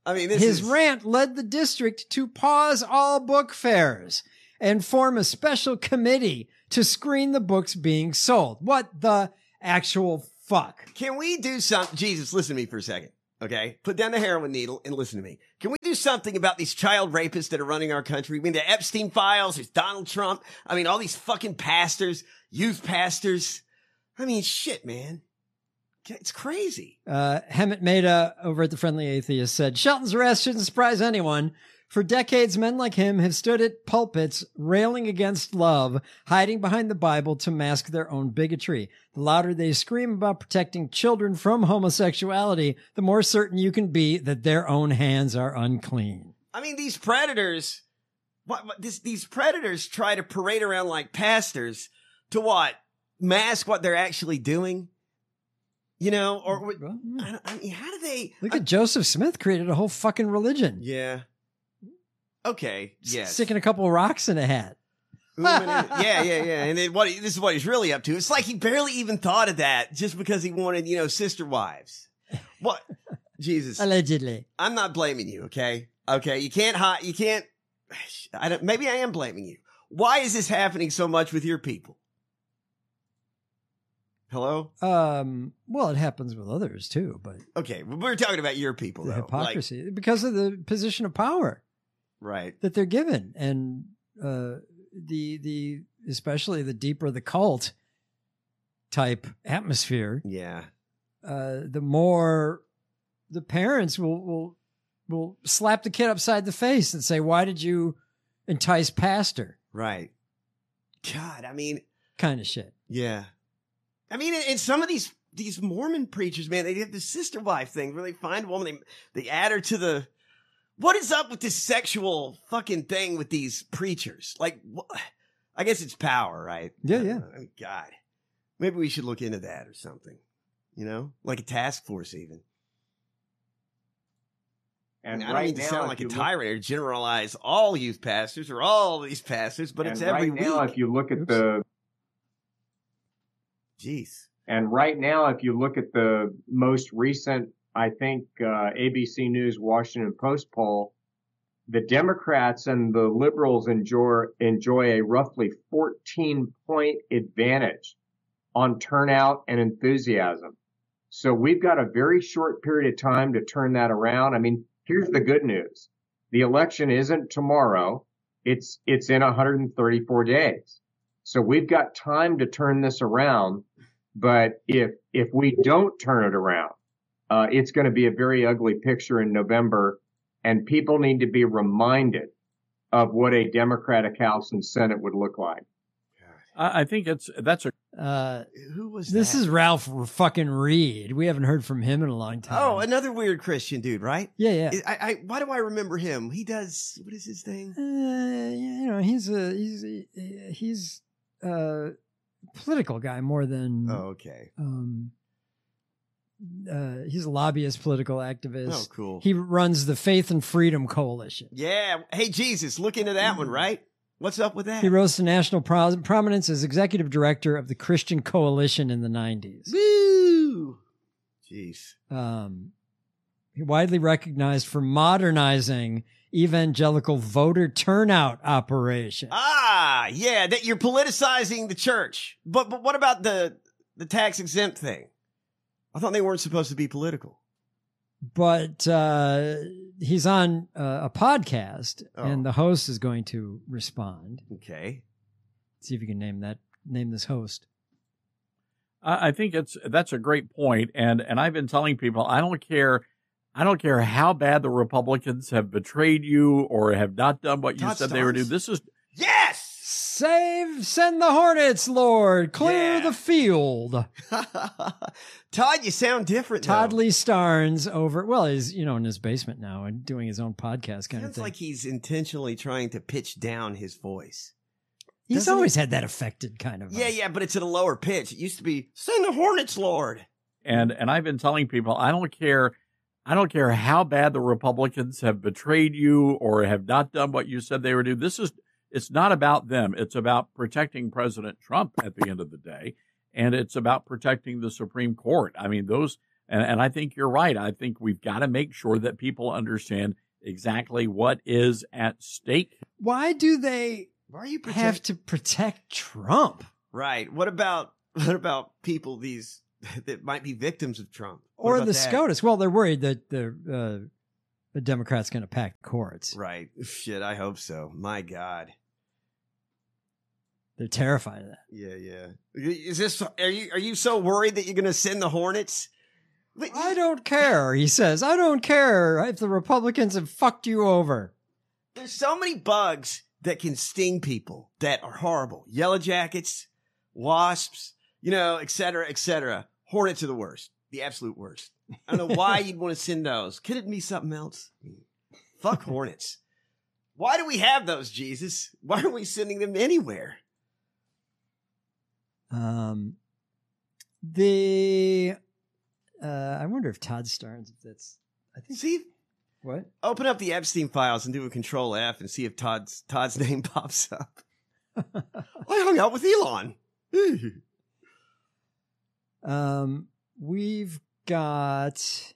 I mean, this His is... rant led the district to pause all book fairs and form a special committee to screen the books being sold. What the actual fuck? Can we do something? Jesus, listen to me for a second, okay? Put down the heroin needle and listen to me. Can we do something about these child rapists that are running our country? I mean, the Epstein files, there's Donald Trump. I mean, all these fucking pastors, youth pastors. I mean, shit, man. It's crazy. Uh, Hemant Mehta over at the Friendly Atheist said, Shelton's arrest shouldn't surprise anyone. For decades, men like him have stood at pulpits railing against love, hiding behind the Bible to mask their own bigotry. The louder they scream about protecting children from homosexuality, the more certain you can be that their own hands are unclean. I mean, these predators, what, what this, these predators try to parade around like pastors to what? Mask what they're actually doing? You know, or I, don't, I mean, how do they look at I, Joseph Smith created a whole fucking religion? Yeah. Okay. Yes. Sticking a couple of rocks in a hat. yeah, yeah, yeah. And then what? This is what he's really up to. It's like he barely even thought of that just because he wanted, you know, sister wives. What? Jesus. Allegedly. I'm not blaming you. Okay. Okay. You can't hide. You can't. I don't. Maybe I am blaming you. Why is this happening so much with your people? Hello? Um, well, it happens with others too, but okay, well, we're talking about your people, the though. Hypocrisy like, because of the position of power, right? That they're given, and uh, the the especially the deeper the cult type atmosphere, yeah, uh, the more the parents will will will slap the kid upside the face and say, "Why did you entice pastor?" Right. God, I mean, kind of shit. Yeah. I mean, and some of these these Mormon preachers, man, they have this sister wife thing where they find a woman, they they add her to the. What is up with this sexual fucking thing with these preachers? Like, wh- I guess it's power, right? Yeah, yeah. I mean, God, maybe we should look into that or something. You know, like a task force, even. And I, mean, I don't mean to now, sound like a tyrant or generalize all youth pastors or all these pastors, but it's every right week. Now, if you look at Oops. the Jeez. And right now, if you look at the most recent, I think, uh, A B C News Washington Post poll, the Democrats and the liberals enjoy, enjoy a roughly fourteen point advantage on turnout and enthusiasm. So we've got a very short period of time to turn that around. I mean, here's the good news. The election isn't tomorrow. It's, it's in one hundred thirty-four days. So we've got time to turn this around. But if if we don't turn it around, uh, it's going to be a very ugly picture in November. And people need to be reminded of what a Democratic House and Senate would look like. I think it's that's a. Uh, Who was this? that? Is Ralph fucking Reed. We haven't heard from him in a long time. Oh, another weird Christian dude, right? Yeah, yeah. I, I why do I remember him? He does. What is his thing? Uh, you know, he's a he's a, he's a political guy more than. Oh, okay. Um. Uh, he's a lobbyist, political activist. Oh, cool. He runs the Faith and Freedom Coalition. Yeah. Hey, Jesus, look into that one, right? What's up with that? He rose to national pro- prominence as executive director of the Christian Coalition in the nineties. Woo! Jeez. Um, he widely recognized for modernizing evangelical voter turnout operation. Ah, yeah, that you're politicizing the church. But but what about the the tax exempt thing? I thought they weren't supposed to be political. But uh, he's on uh, a podcast, Oh. and the host is going to respond. Okay. See if you can name that. Name this host. I I think it's that's a great point, and and I've been telling people I don't care, I don't care how bad the Republicans have betrayed you or have not done what you Todd said they would do. Starnes. This is Yes! Save, send the Hornets, Lord. Clear Yeah. the field. Todd, you sound different. Todd though. Lee Starnes over, well, he's, you know, in his basement now and doing his own podcast kind of Sounds thing. like he's intentionally trying to pitch down his voice. He's doesn't always he? had that affected kind of. Yeah, yeah, but it's at a lower pitch. It used to be, send the Hornets, Lord. and and I've been telling people I don't care, I don't care how bad the Republicans have betrayed you or have not done what you said they would do. This is it's not about them. It's about protecting President Trump at the end of the day, and it's about protecting the Supreme Court. I mean, those And, and I think you're right. I think we've got to make sure that people understand exactly what is at stake. Why do they Why are you protect- have to protect Trump? Right. What about what about people these that might be victims of Trump? What Or about the that? SCOTUS? Well, they're worried that the, uh, the Democrats going to pack the courts. Right. Shit, I hope so. My God. They're terrified of that. Yeah, yeah. Is this are you are you so worried that you're gonna send the Hornets? But I don't care, he says. I don't care if the Republicans have fucked you over. There's so many bugs that can sting people that are horrible. Yellow jackets, wasps, you know, et cetera, et cetera. Hornets are the worst. The absolute worst. I don't know why you'd want to send those. Could it be something else? Fuck hornets. Why do we have those, Jesus? Why are we sending them anywhere? Um, the uh, I wonder if Todd Starnes, if that's, I think. See, What? open up the Epstein files and do a control F and see if Todd's Todd's name pops up. I hung out with Elon. Um, we've got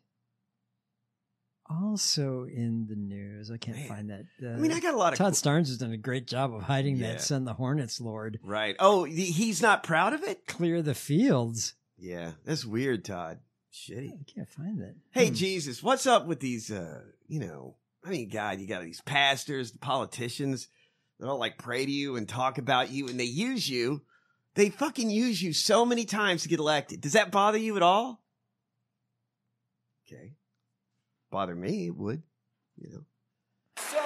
also in the news. I can't Man. find that. Uh, I mean, I got a lot of Todd Starnes has done a great job of hiding Yeah. that. Send the Hornets, Lord. right. Oh, he- he's not proud of it. Clear the fields. Yeah, that's weird, Todd. Shitty. I can't find that. Hey, Hmm. Jesus, what's up with these, uh, you know, I mean, God, you got these pastors, politicians that all like pray to you and talk about you and they use you. They fucking use you so many times to get elected. Does that bother you at all? Okay. Bother me, it would, you know. So,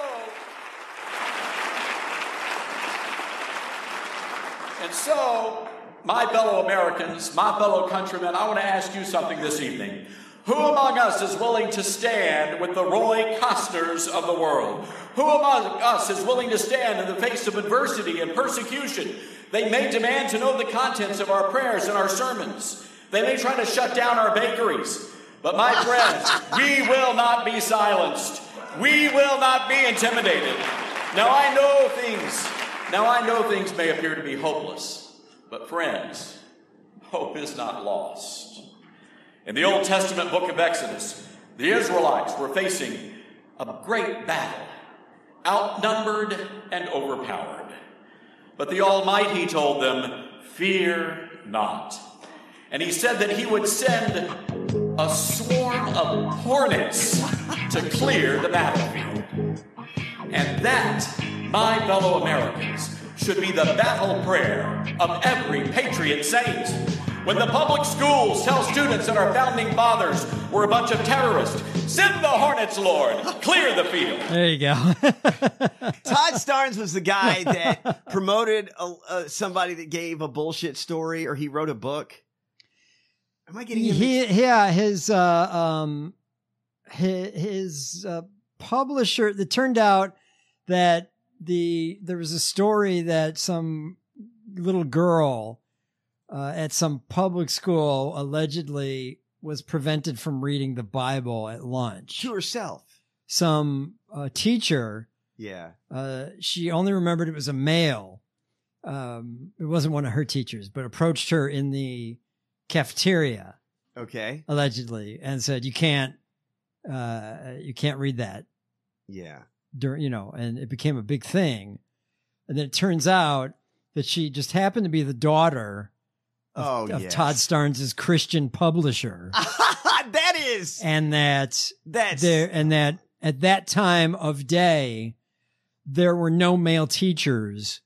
and so, my fellow Americans, my fellow countrymen, I want to ask you something this evening. Who among us is willing to stand with the Roy Costners of the world? Who among us is willing to stand in the face of adversity and persecution? They may demand to know the contents of our prayers and our sermons. They may try to shut down our bakeries. But my friends, we will not be silenced. We will not be intimidated. Now I know things, now I know things may appear to be hopeless. But friends, hope is not lost. In the Old Testament book of Exodus, the Israelites were facing a great battle, outnumbered and overpowered. But the Almighty told them, fear not. And he said that he would send a swarm of hornets to clear the battlefield. And that, my fellow Americans, should be the battle prayer of every patriot saint. When the public schools tell students that our founding fathers were a bunch of terrorists, send the Hornets, Lord, clear the field. There you go. Todd Starnes was the guy that promoted a, uh, somebody that gave a bullshit story or he wrote a book. Am I getting him? he, yeah, his uh, um, his, his uh, publisher. It turned out that the there was a story that some little girl uh, at some public school allegedly was prevented from reading the Bible at lunch. To herself. Some uh, teacher, Yeah. uh, she only remembered it was a male. Um, it wasn't one of her teachers, but approached her in the cafeteria Okay. allegedly and said, you can't, uh, you can't read that Yeah. during, you know, and it became a big thing. And then it turns out that she just happened to be the daughter of, Oh, of yes. Todd Starnes' Christian publisher. That is. and that That's. there, and that at that time of day, there were no male teachers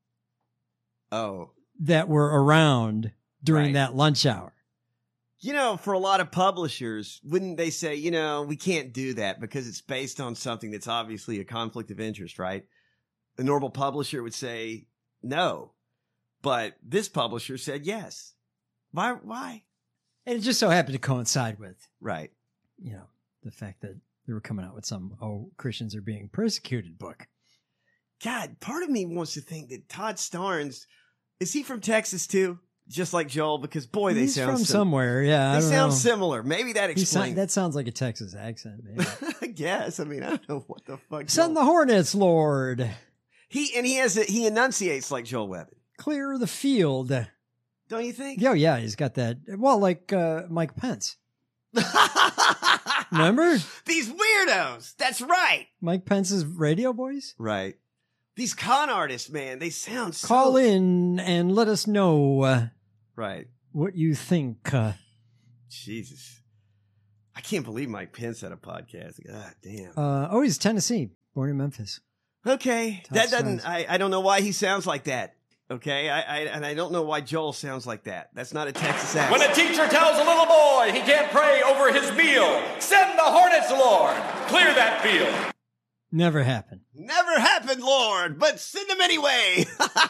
Oh. that were around during Right. that lunch hour. You know, for a lot of publishers, wouldn't they say, you know, we can't do that because it's based on something that's obviously a conflict of interest, right? A normal publisher would say no, but this publisher said yes. Why? Why? And it just so happened to coincide with, Right. you know, the fact that they were coming out with some, oh, Christians are being persecuted book. God, part of me wants to think that Todd Starnes, is he from Texas too? Just like Joel, because boy, they He's sound from sim- somewhere. Yeah. I They don't sound know. similar. Maybe that He sound- explains. that sounds like a Texas accent, maybe. I guess. I mean, I don't know what the fuck. Send Joel- the Hornets, Lord. he and he has a, he enunciates like Joel Webben, Clear the field. don't you think? Yeah, yeah, he's got that. Well, like uh, Mike Pence. Remember? These weirdos. That's right. Mike Pence's radio voice? Right. These con artists, man, they sound so... Call in and let us know uh, Right. what you think. Uh, Jesus. I can't believe Mike Pence had a podcast. God damn. uh, oh, he's Tennessee, born in Memphis. Okay. Tough that doesn't... times. I, I don't know why he sounds like that. Okay? I, I And I don't know why Joel sounds like that. That's not a Texas accent. When a teacher tells a little boy he can't pray over his meal, send the hornets, Lord. Clear that field. Never happened. Never happened, Lord, but send them anyway.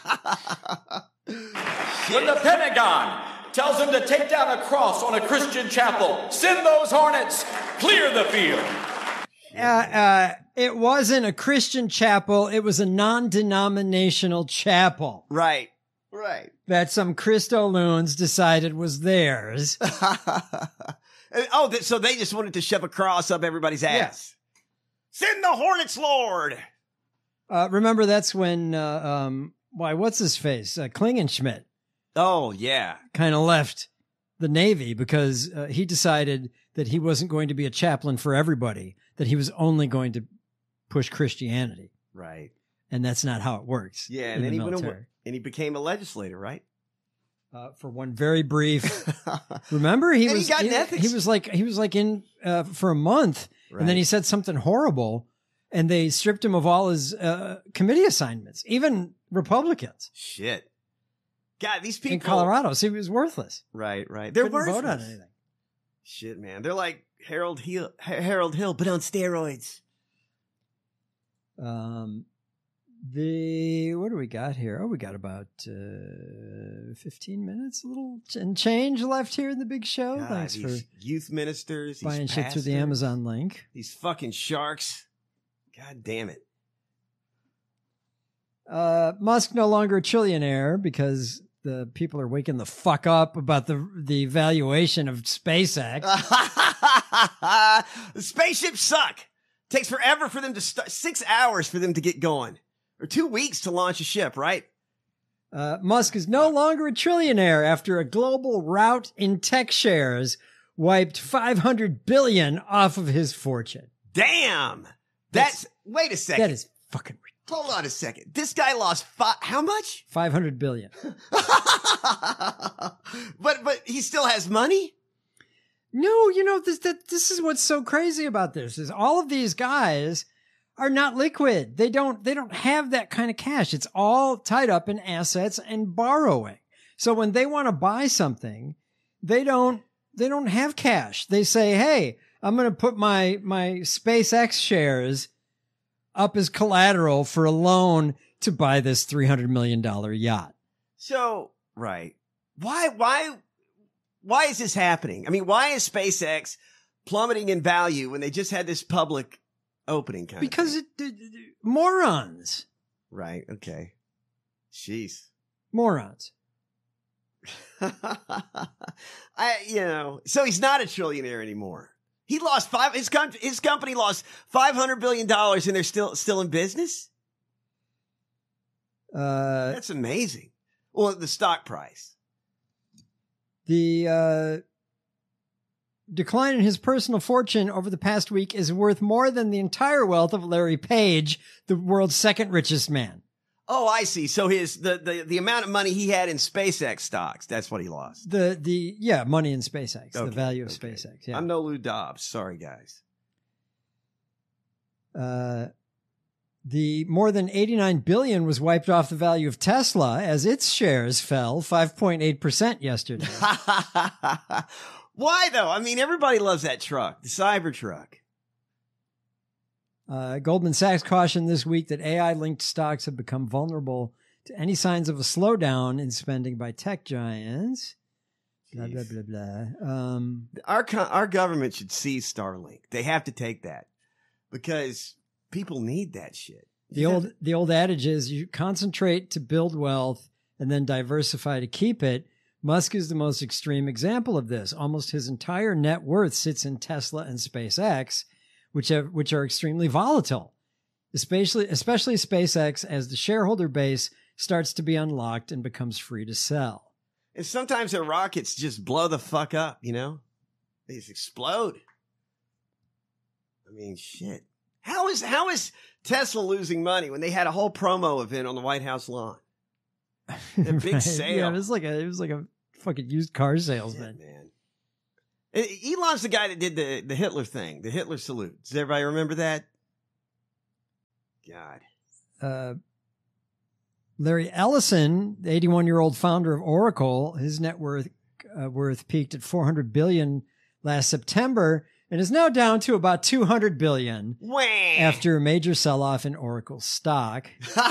When the Pentagon tells him to take down a cross on a Christian chapel, send those hornets. Clear the field. Uh, uh, it wasn't a Christian chapel. It was a non-denominational chapel Right. Right. that some Christo loons decided was theirs. Oh, th- so they just wanted to shove a cross up everybody's ass. Send the Hornets, Lord. Uh, remember, that's when, uh, um, why, what's his face? Uh, Klingenschmidt Oh, yeah. kind of left the Navy because uh, he decided that he wasn't going to be a chaplain for everybody, that he was only going to push Christianity. Right. And that's not how it works. Yeah, in and then the he went military. away, and he became a legislator, right? Uh, for one very brief. Remember, he And he was got in he, ethics. he was like he was like in uh, for a month, and then Right. he said something horrible, and they stripped him of all his uh, committee assignments, even Republicans Shit. God, these people in Colorado. So he was worthless. Right, right. They're Couldn't vote on worthless. anything. Shit, man. They're like Harold Hill, Ha- Harold Hill, but on steroids. Um, the what do we got here? Oh, we got about uh, fifteen minutes, a little ch- and change left here in the big show. God, Thanks for these youth ministers, these buying shit through the pastors, Amazon link. These fucking sharks. God damn it. Uh, Musk no longer a trillionaire because the people are waking the fuck up about the the valuation of SpaceX. The spaceships suck. Takes forever for them to start. Six hours for them to get going, or two weeks to launch a ship. Right? Uh, Musk is no longer a trillionaire after a global rout in tech shares wiped five hundred billion off of his fortune. Damn. That's, wait a second. That is fucking Hold on a second. This guy lost five. How much? five hundred billion. but but he still has money. No, you know this. That this is what's so crazy about this is all of these guys are not liquid. They don't. They don't have that kind of cash. It's all tied up in assets and borrowing. So when they want to buy something, they don't. They don't have cash. They say, "Hey, I'm going to put my my SpaceX shares up as collateral for a loan to buy this three hundred million dollar yacht." So right. Why why why is this happening? I mean, why is SpaceX plummeting in value when they just had this public opening kind Because of it, it, it- morons, Right. Okay. Jeez. morons. I you know, so he's not a trillionaire anymore. He lost five his com- his company lost five hundred billion dollars and they're still still in business? Uh, That's amazing. Well, the stock price. The uh, decline in his personal fortune over the past week is worth more than the entire wealth of Larry Page, the world's second richest man. Oh, I see. So his the, the, the amount of money he had in SpaceX stocks, that's what he lost. The the yeah, money in SpaceX, the Okay, value of okay. SpaceX. Yeah. I'm no Lou Dobbs. Sorry, guys. Uh, the more than eighty-nine billion was wiped off the value of Tesla as its shares fell five point eight percent yesterday. Why though? I mean, everybody loves that truck, the Cybertruck. Uh, Goldman Sachs cautioned this week that A I-linked stocks have become vulnerable to any signs of a slowdown in spending by tech giants. Blah, blah, Jeez. blah, blah. Um, Our co- our government should seize Starlink. They have to take that because people need that shit. the old the old adage is you concentrate to build wealth and then diversify to keep it. Musk is the most extreme example of this. Almost his entire net worth sits in Tesla and SpaceX, which have which are extremely volatile, especially especially SpaceX as the shareholder base starts to be unlocked and becomes free to sell. And sometimes their rockets just blow the fuck up, you know? They just explode. I mean, shit. How is how is Tesla losing money when they had a whole promo event on the White House lawn? A big Right. sale. Yeah, it was like a it was like a fucking used car salesman. Shit, man. And Elon's the guy that did the, the Hitler thing, the Hitler salute. Does everybody remember that? God. Uh, Larry Ellison, the eighty-one-year-old founder of Oracle, his net worth uh, worth peaked at four hundred billion dollars last September and is now down to about two hundred billion dollars Wah. after a major sell-off in Oracle stock.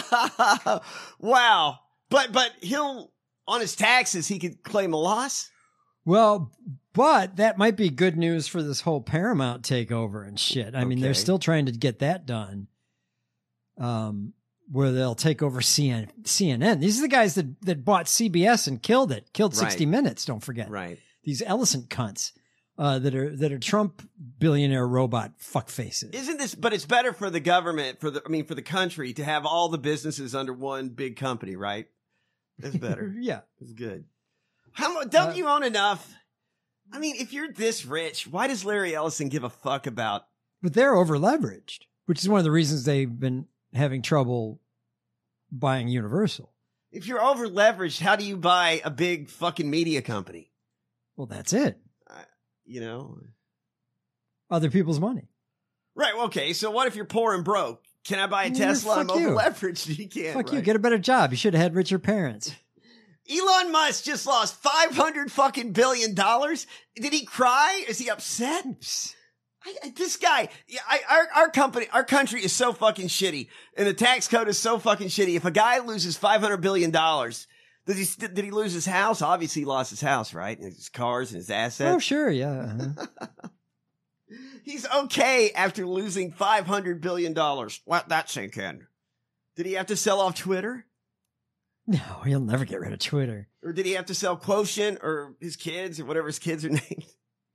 Wow. But but he'll on his taxes he could claim a loss. Well, but that might be good news for this whole Paramount takeover and shit. I mean, they're Okay. still trying to get that done. Um, where they'll take over C N N. These are the guys that, that bought C B S and killed it, killed sixty Right. Minutes. Don't forget, Right. these Ellison cunts uh, that are that are Trump billionaire robot fuck faces. Isn't this but it's better for the government, for the I mean for the country to have all the businesses under one big company, right? That's better. Yeah, It's good. How mu- don't Uh, you own enough? I mean, if you're this rich, why does Larry Ellison give a fuck about but they're over leveraged, which is one of the reasons they've been having trouble buying Universal. if you're over leveraged, how do you buy a big fucking media company? Well, that's it. You know? Other people's money. Right, well, okay, so what if you're poor and broke? Can I buy a Yeah, Tesla? I'm fuck you. over leveraged. You can't. Fuck you. right? Get a better job. You should have had richer parents. Elon Musk just lost five hundred fucking billion dollars. Did he cry? Is he upset? I, I- this guy, yeah, I, our, our company, our country is so fucking shitty, and the tax code is so fucking shitty. If a guy loses five hundred billion dollars, did he st- did he lose his house? Obviously, he lost his house, right? And his cars and his Oh, assets. sure. Yeah. uh-huh. He's okay after losing five hundred billion dollars. Let that sink in. Did he have to sell off Twitter? No, he'll never get rid of Twitter. Or did he have to sell Quotient or his kids or whatever his kids are named?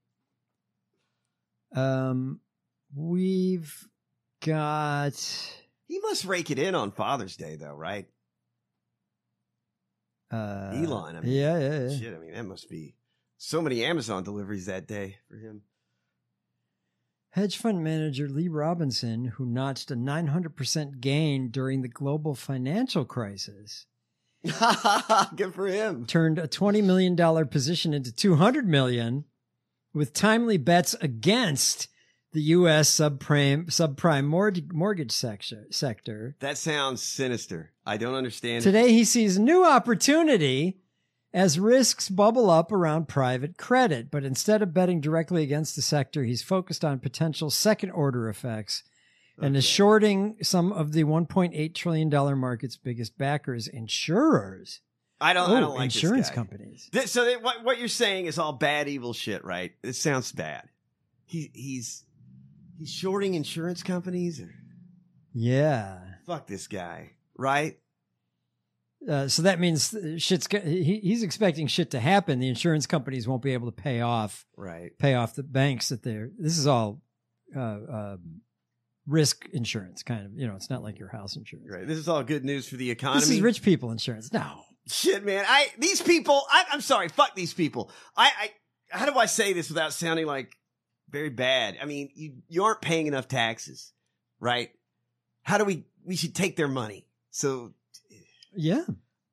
Um, we've got. He must rake it in on Father's Day, though, right? Uh, Elon. I mean, yeah, yeah, yeah. Shit, I mean, that must be so many Amazon deliveries that day for him. Hedge fund manager Lee Robinson, who notched a nine hundred percent gain during the global financial crisis, Good for him. turned a twenty million dollars position into two hundred million dollars with timely bets against the U S subprime subprime mortgage, mortgage sector, sector. That sounds sinister. I don't understand. Today, he sees new opportunity as risks bubble up around private credit. But instead of betting directly against the sector, he's focused on potential second-order effects and is shorting some of the one point eight trillion dollars market's biggest backers, insurers. I don't. I Oh, don't like insurance this guy. companies. This, so that, what what you're saying is all bad, evil shit, right? It sounds bad. He he's he's shorting insurance companies. Or, Yeah. fuck this guy, right? Uh, so that means shit's go- he, he's expecting shit to happen. The insurance companies won't be able to pay off Right. pay off the banks that they're. This is all uh, um, risk insurance, kind of. You know, it's not like your house insurance. Right. This is all good news for the economy. This is rich people insurance. No, Shit, man. I these people. I, I'm sorry. Fuck these people. I, I. How do I say this without sounding like very bad? I mean, you you aren't paying enough taxes, right? How do we? We should take their money. So yeah.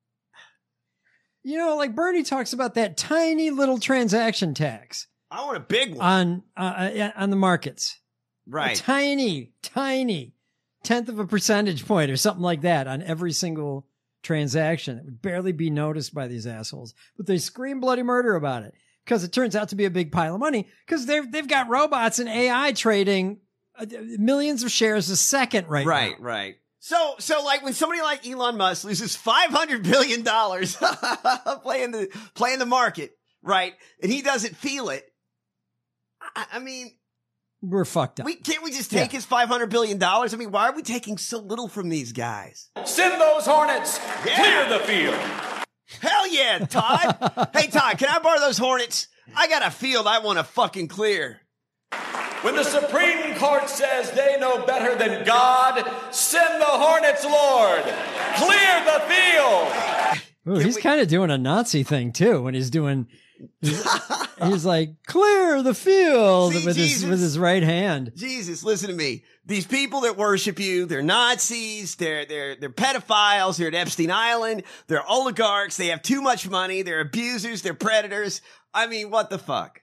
You know, like Bernie talks about that tiny little transaction tax I want a big one. on uh, uh, on the markets. right. A tiny, tiny tenth of a percentage point or something like that on every single transaction. It would barely be noticed by these assholes, but they scream bloody murder about it because it turns out to be a big pile of money because they've, they've got robots and A I trading uh, millions of shares a second right Right, now. right. So, so like when somebody like Elon Musk loses five hundred billion dollars playing the, playing the market, right? And he doesn't feel it. I, I mean, We're fucked up. we can't we just take Yeah. his five hundred billion dollars? I mean, why are we taking so little from these guys? Send those Hornets. Yeah. Clear the field. Hell yeah, Todd. Hey, Todd, can I borrow those Hornets? I got a field I want to fucking clear. When the Supreme Court says they know better than God, send the Hornets, Lord. Clear the field. Ooh, Can he's we- kind of doing a Nazi thing too when he's doing. He's, he's like, clear the field See, with his Jesus. with his right hand. Jesus, listen to me. These people that worship you, they're Nazis, they're they're they're pedophiles, they're at Epstein Island, they're oligarchs, they have too much money, they're abusers, they're predators. I mean, what the fuck?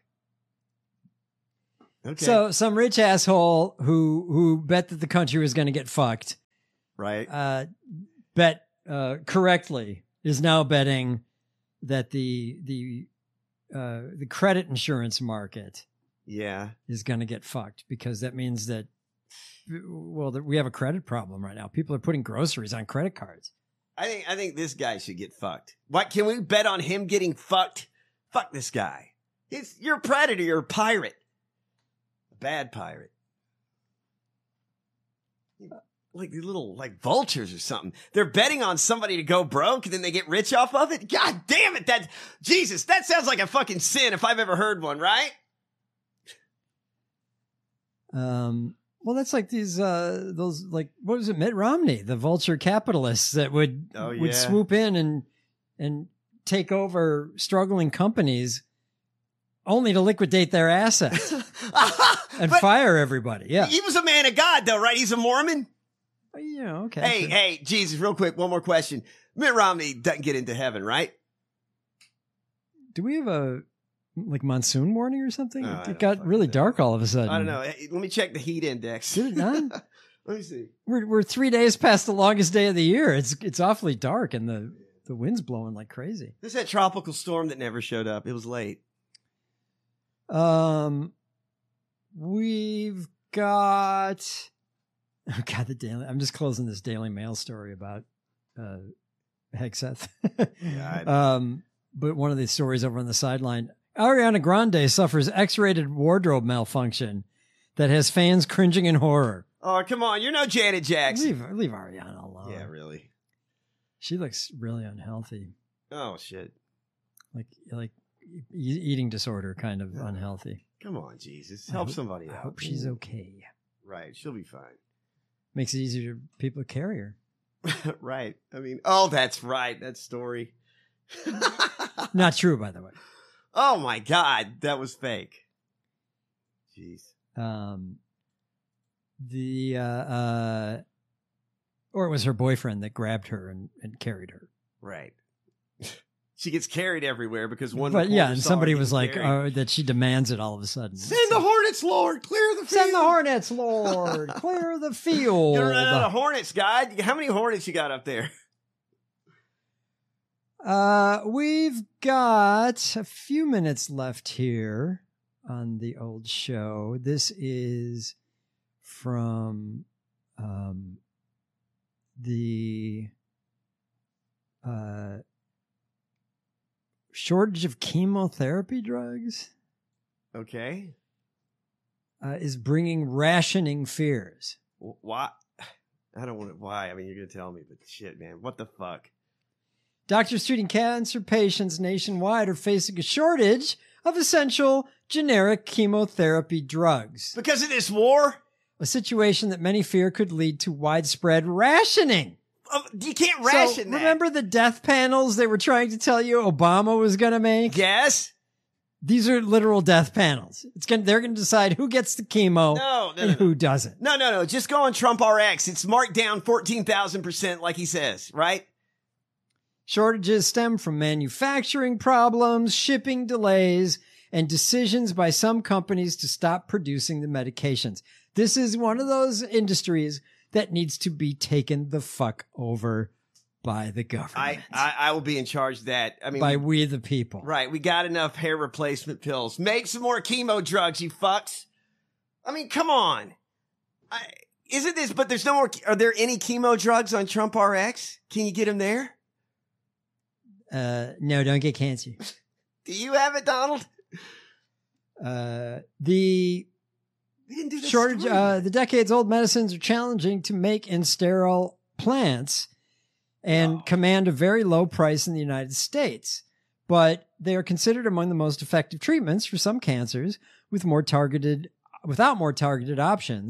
Okay. So some rich asshole who who bet that the country was going to get fucked, right. uh, bet uh, correctly is now betting that the the uh, the credit insurance market Yeah. is going to get fucked because that means that well that we have a credit problem right now. People are putting groceries on credit cards. I think I think this guy should get fucked. What can we bet on him getting fucked? Fuck this guy. It's you're a predator, you're a pirate. A bad pirate. Like these little like vultures or something. They're betting on somebody to go broke and then they get rich off of it. God damn it. That Jesus, that sounds like a fucking sin if I've ever heard one, right? Um, well, that's like these, uh, those, like, what was it, Mitt Romney, the vulture capitalists that would Oh, would yeah. swoop in and and take over struggling companies, only to liquidate their assets and But fire everybody. Yeah, he was a man of God, though, right? He's a Mormon. yeah, okay. Hey, sure. hey, Jesus, real quick, one more question. Mitt Romney doesn't get into heaven, right? Do we have a like monsoon warning or something? Oh, I it don't got fucking really know. dark all of a sudden. I don't know. Hey, let me check the heat index. Did it not? Let me see. We're we're three days past the longest day of the year. It's it's awfully dark and the the wind's blowing like crazy. This is that tropical storm that never showed up. It was late. Um, we've got. Oh God, the Daily. I'm just closing this Daily Mail story about uh, Hegseth. Yeah, I- um, but one of the stories over on the sideline: Ariana Grande suffers X-rated wardrobe malfunction that has fans cringing in horror. Oh, come on. You're no Janet Jackson. Leave leave Ariana alone. Yeah, really. She looks really unhealthy, Oh, shit. like like e- eating disorder, kind of Yeah. unhealthy. Come on, Jesus. I Help hope- somebody I out. hope she's okay. Right. She'll be fine. Makes it easier for people to carry her. Right. I mean, oh, that's right. That story. Not true, by the way. Oh, my God. That was fake. Jeez. Um, the uh, uh, or it was her boyfriend that grabbed her and, and carried her. Right. She gets carried everywhere because one. But yeah, reporter and saw somebody her was getting like carried. uh, that she demands it all of a sudden. Send the Hornets, Lord. Clear the field. Send the Hornets, Lord, clear the field. You're running out of Hornets, God. How many Hornets you got up there? Uh, we've got a few minutes left here on the old show. This is from um, the uh, shortage of chemotherapy drugs Okay. uh, is bringing rationing fears. Wh- Why? I don't want to. Why? I mean, you're gonna tell me, but shit, man, what the fuck? Doctors treating cancer patients nationwide are facing a shortage of essential generic chemotherapy drugs. Because of this war? A situation that many fear could lead to widespread rationing. Uh, you can't ration so, that. remember the death panels they were trying to tell you Obama was going to make? Yes. These are literal death panels. It's going they're going to decide who gets the chemo No, no, and no, who no. doesn't. No, no, no. Just go on Trump R X. It's marked down fourteen thousand percent, like he says, right? Shortages stem from manufacturing problems, shipping delays, and decisions by some companies to stop producing the medications. This is one of those industries that needs to be taken the fuck over by the government. I, I, I will be in charge of that. I mean, by we, we the people. right. We got enough hair replacement pills. Make some more chemo drugs, you fucks. I mean, come on. I, isn't this, but there's no more, are there any chemo drugs on Trump R X? Can you get them there? Uh, no, don't get cancer. Do you have it, Donald? Uh, the We didn't do this shortage, story uh, yet. the decades old medicines are challenging to make in sterile plants and Oh. command a very low price in the United States. But they are considered among the most effective treatments for some cancers with more targeted, without more targeted options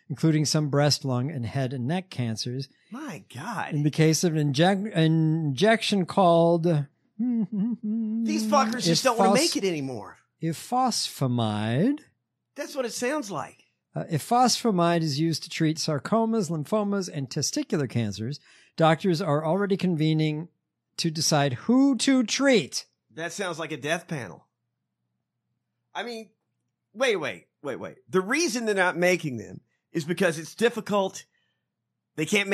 including some breast, lung, and head and neck cancers. My God. In the case of an inject- injection called... These fuckers just don't want to make it anymore. Ifosfamide. That's what it sounds like. Uh, ifosfamide is used to treat sarcomas, lymphomas, and testicular cancers. Doctors are already convening to decide who to treat. That sounds like a death panel. I mean, wait, wait, wait, wait. The reason they're not making them is because it's difficult. They can't make